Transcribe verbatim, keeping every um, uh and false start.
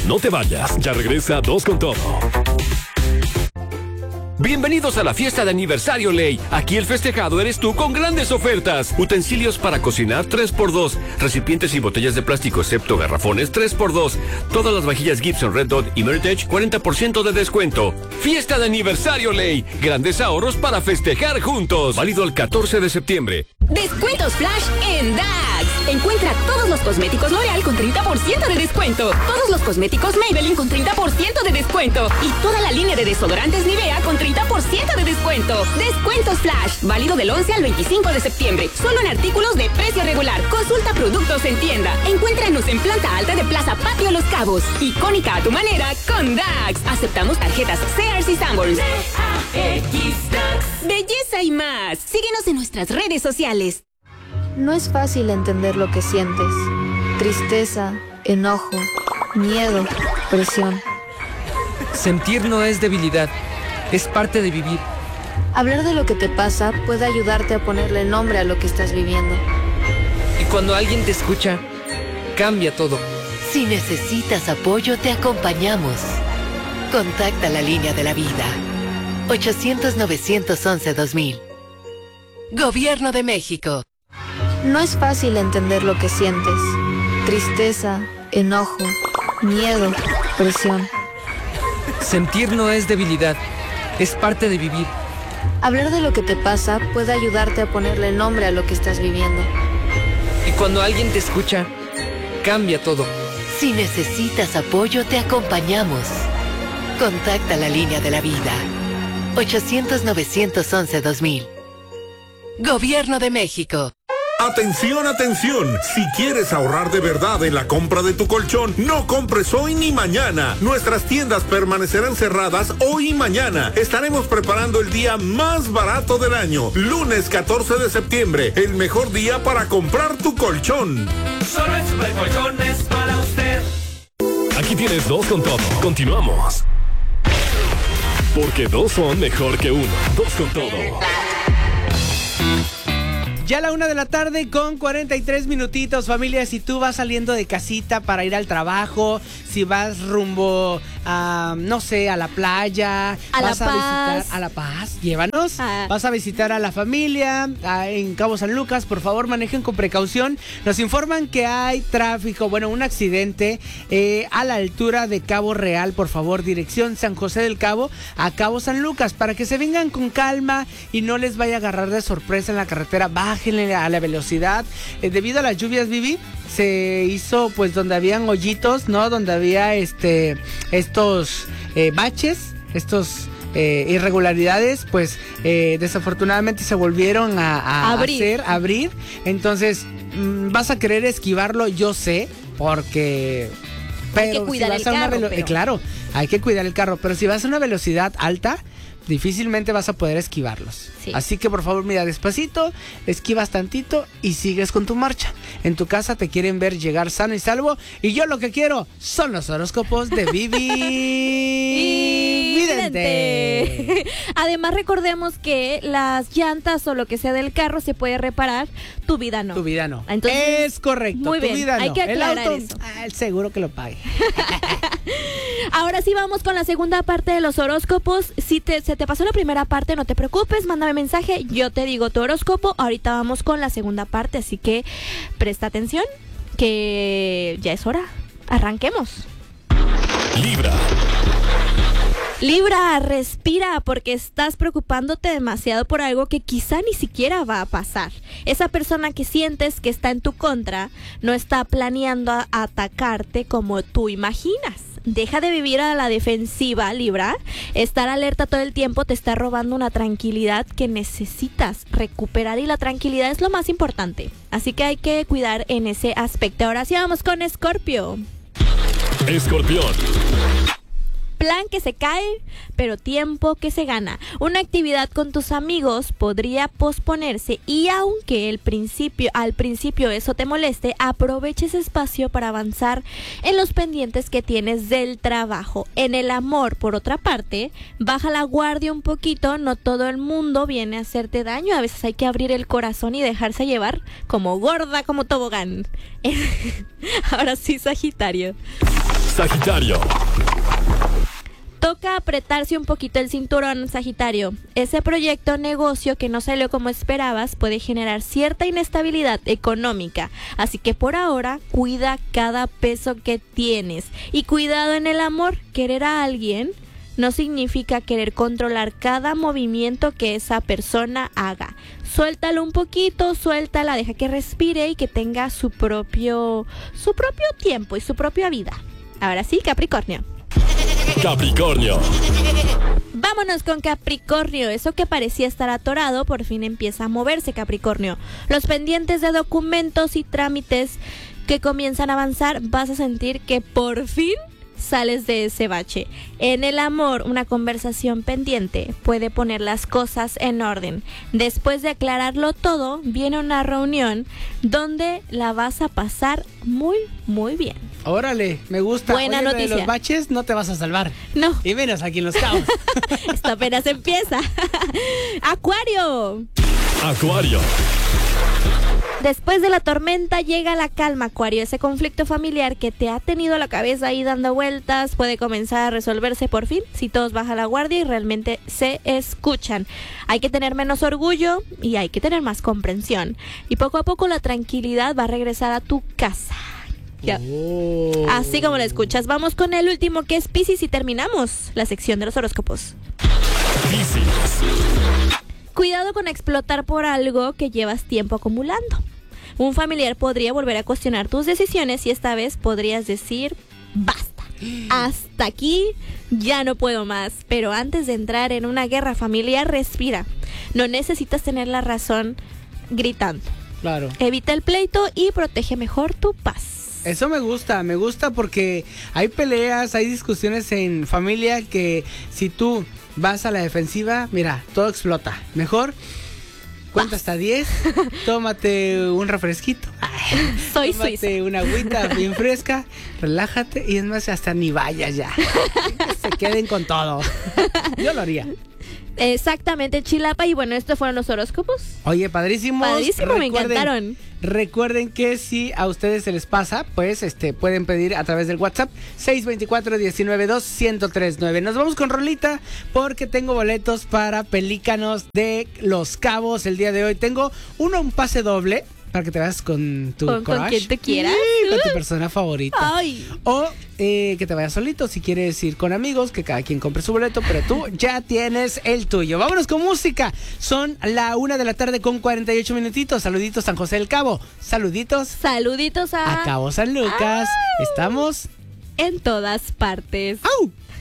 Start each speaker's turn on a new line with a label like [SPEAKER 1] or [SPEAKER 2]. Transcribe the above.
[SPEAKER 1] No te vayas, ya regresa Dos con Todo. Bienvenidos a la fiesta de aniversario Ley. Aquí el festejado eres tú con grandes ofertas. Utensilios para cocinar tres por dos. Recipientes y botellas de plástico excepto garrafones tres por dos. Todas las vajillas Gibson Red Dot y Meritage cuarenta por ciento de descuento. Fiesta de aniversario Ley. Grandes ahorros para festejar juntos. Válido el catorce de septiembre.
[SPEAKER 2] Descuentos Flash en D A X. Encuentra todos los cosméticos L'Oreal con treinta por ciento de descuento. Todos los cosméticos Maybelline con treinta por ciento de descuento. Y toda la línea de desodorantes Nivea con treinta por ciento de descuento. Descuentos Flash. Válido del once al veinticinco de septiembre. Solo en artículos de precio regular. Consulta productos en tienda. Encuéntranos en planta alta de Plaza Patio Los Cabos. Icónica a tu manera con D A X. Aceptamos tarjetas Sears y Sanborns. D A X Belleza y más. Síguenos en nuestras redes sociales.
[SPEAKER 3] No es fácil entender lo que sientes. Tristeza, enojo, miedo, presión.
[SPEAKER 4] Sentir no es debilidad, es parte de vivir.
[SPEAKER 3] Hablar de lo que te pasa puede ayudarte a ponerle nombre a lo que estás viviendo.
[SPEAKER 4] Y cuando alguien te escucha, cambia todo.
[SPEAKER 5] Si necesitas apoyo, te acompañamos. Contacta la línea de la vida. ochocientos, novecientos once, dos mil. Gobierno de México.
[SPEAKER 3] No es fácil entender lo que sientes. Tristeza, enojo, miedo, presión.
[SPEAKER 4] Sentir no es debilidad, es parte de vivir.
[SPEAKER 3] Hablar de lo que te pasa puede ayudarte a ponerle nombre a lo que estás viviendo.
[SPEAKER 4] Y cuando alguien te escucha, cambia todo.
[SPEAKER 5] Si necesitas apoyo, te acompañamos. Contacta la línea de la vida. ochocientos, novecientos once, dos mil. Gobierno de México.
[SPEAKER 6] Atención, atención. Si quieres ahorrar de verdad en la compra de tu colchón, no compres hoy ni mañana. Nuestras tiendas permanecerán cerradas hoy y mañana. Estaremos preparando el día más barato del año. Lunes catorce de septiembre, el mejor día para comprar tu colchón.
[SPEAKER 7] Solo en Supercolchones para usted.
[SPEAKER 1] Aquí tienes Dos con Todo. Continuamos. Porque dos son mejor que uno. Dos con Todo.
[SPEAKER 8] Ya a la una de la tarde con cuarenta y tres minutitos, familia. Si tú vas saliendo de casita para ir al trabajo, si vas rumbo a, no sé, a la playa,
[SPEAKER 9] a
[SPEAKER 8] vas
[SPEAKER 9] La
[SPEAKER 8] a
[SPEAKER 9] Paz.
[SPEAKER 8] visitar a La Paz, llévanos,
[SPEAKER 9] Ah.
[SPEAKER 8] vas a visitar a la familia a, en Cabo San Lucas, por favor manejen con precaución. Nos informan que hay tráfico, bueno, un accidente eh, a la altura de Cabo Real, por favor, dirección San José del Cabo a Cabo San Lucas, para que se vengan con calma y no les vaya a agarrar de sorpresa en la carretera. Bájenle a la velocidad. Eh, debido a las lluvias, Vivi, se hizo pues donde habían hoyitos, ¿no? Donde había este estos eh, baches, estos eh, irregularidades, pues eh, desafortunadamente se volvieron a, a
[SPEAKER 9] Abrir.
[SPEAKER 8] hacer, a abrir. Entonces, mmm, vas a querer esquivarlo, yo sé, porque... Pero
[SPEAKER 9] Hay que cuidar
[SPEAKER 8] si
[SPEAKER 9] el
[SPEAKER 8] vas a una
[SPEAKER 9] carro,
[SPEAKER 8] velo-
[SPEAKER 9] pero-
[SPEAKER 8] eh, claro, hay que cuidar el carro, pero si vas a una velocidad alta, difícilmente vas a poder esquivarlos.
[SPEAKER 9] Sí.
[SPEAKER 8] Así que por favor, mira, despacito, esquivas tantito y sigues con tu marcha. En tu casa te quieren ver llegar sano y salvo, y yo lo que quiero son los horóscopos de Vivi Vidente.
[SPEAKER 9] Además, recordemos que las llantas o lo que sea del carro se puede reparar, tu vida no.
[SPEAKER 8] Tu vida no.
[SPEAKER 9] Entonces,
[SPEAKER 8] es correcto.
[SPEAKER 9] muy
[SPEAKER 8] tu
[SPEAKER 9] bien,
[SPEAKER 8] vida
[SPEAKER 9] hay
[SPEAKER 8] no.
[SPEAKER 9] que
[SPEAKER 8] El
[SPEAKER 9] aclarar
[SPEAKER 8] auto,
[SPEAKER 9] eso.
[SPEAKER 8] ah, el seguro que lo pague.
[SPEAKER 9] Ahora sí vamos con la segunda parte de los horóscopos. Si te, se te pasó la primera parte, no te preocupes, mándame mensaje, yo te digo tu horóscopo. Ahorita vamos con la segunda parte, así que presta atención, que ya es hora. Arranquemos.
[SPEAKER 1] Libra.
[SPEAKER 9] Libra, respira porque estás preocupándote demasiado por algo que quizá ni siquiera va a pasar. Esa persona que sientes que está en tu contra no está planeando a atacarte como tú imaginas. Deja de vivir a la defensiva, Libra. Estar alerta todo el tiempo te está robando una tranquilidad que necesitas recuperar, y la tranquilidad es lo más importante. Así que hay que cuidar en ese aspecto. Ahora sí vamos con Escorpio.
[SPEAKER 1] Escorpión.
[SPEAKER 9] Plan que se cae, pero tiempo que se gana. Una actividad con tus amigos podría posponerse, y aunque el principio, al principio eso te moleste, aprovecha ese espacio para avanzar en los pendientes que tienes del trabajo. En el amor, por otra parte, baja la guardia un poquito. No todo el mundo viene a hacerte daño. A veces hay que abrir el corazón y dejarse llevar como gorda, como tobogán. Ahora sí, Sagitario.
[SPEAKER 1] Sagitario.
[SPEAKER 9] Toca apretarse un poquito el cinturón, Sagitario. Ese proyecto o negocio que no salió como esperabas puede generar cierta inestabilidad económica. Así que por ahora, cuida cada peso que tienes. Y cuidado en el amor. Querer a alguien no significa querer controlar cada movimiento que esa persona haga. Suéltalo un poquito, suéltala, deja que respire y que tenga su propio, su propio tiempo y su propia vida. Ahora sí, Capricornio.
[SPEAKER 1] Capricornio.
[SPEAKER 9] Vámonos con Capricornio. Eso que parecía estar atorado por fin empieza a moverse, Capricornio. Los pendientes de documentos y trámites que comienzan a avanzar, vas a sentir que por fin sales de ese bache. En el amor, una conversación pendiente puede poner las cosas en orden. Después de aclararlo todo, viene una reunión donde la vas a pasar muy, muy bien.
[SPEAKER 8] Órale, me gusta.
[SPEAKER 9] Buena
[SPEAKER 8] Oye,
[SPEAKER 9] noticia.
[SPEAKER 8] de los baches no te vas a salvar.
[SPEAKER 9] No.
[SPEAKER 8] Y menos aquí en Los Cabos.
[SPEAKER 9] Esto apenas empieza. Acuario.
[SPEAKER 1] Acuario.
[SPEAKER 9] Después de la tormenta llega la calma, Acuario. Ese conflicto familiar que te ha tenido la cabeza ahí dando vueltas puede comenzar a resolverse por fin si todos bajan la guardia y realmente se escuchan. Hay que tener menos orgullo y hay que tener más comprensión. Y poco a poco la tranquilidad va a regresar a tu casa. Ya.
[SPEAKER 8] Oh.
[SPEAKER 9] Así como lo escuchas. Vamos con el último, que es Piscis, y terminamos la sección de los horóscopos.
[SPEAKER 1] Piscis.
[SPEAKER 9] Cuidado con explotar por algo que llevas tiempo acumulando. Un familiar podría volver a cuestionar tus decisiones y esta vez podrías decir basta. Hasta aquí, ya no puedo más. Pero antes de entrar en una guerra familiar, respira. No necesitas tener la razón gritando.
[SPEAKER 8] Claro.
[SPEAKER 9] Evita el pleito y protege mejor tu paz.
[SPEAKER 8] Eso me gusta, me gusta porque hay peleas, hay discusiones en familia que si tú vas a la defensiva, mira, todo explota. Mejor cuenta hasta diez, tómate un refresquito.
[SPEAKER 9] Soy
[SPEAKER 8] tómate
[SPEAKER 9] suiza.
[SPEAKER 8] una agüita bien fresca, relájate y es más, hasta ni vayas ya. Que se queden con todo. Yo lo haría.
[SPEAKER 9] Exactamente, Chilapa. Y bueno, estos fueron los horóscopos.
[SPEAKER 8] Oye, padrísimos.
[SPEAKER 9] Padrísimo, me
[SPEAKER 8] Recuerden-
[SPEAKER 9] encantaron.
[SPEAKER 8] Recuerden que si a ustedes se les pasa, pues este pueden pedir a través del WhatsApp seis dos cuatro, uno nueve dos, uno cero tres nueve. Nos vamos con rolita porque tengo boletos para Pelícanos de Los Cabos el día de hoy. Tengo uno, un pase doble para que te vayas con tu
[SPEAKER 9] Con- con
[SPEAKER 8] crush.
[SPEAKER 9] quien tú quieras.
[SPEAKER 8] Sí, con tu persona favorita.
[SPEAKER 9] Ay.
[SPEAKER 8] O eh, que te vayas solito si quieres ir con amigos, que cada quien compre su boleto, pero tú ya tienes el tuyo. Vámonos con música. Son la una de la tarde con cuarenta y ocho minutitos. Saluditos San José del Cabo. Saluditos
[SPEAKER 9] Saluditos a...
[SPEAKER 8] a Cabo San Lucas. Estamos...
[SPEAKER 9] en todas partes.
[SPEAKER 8] ¡Au!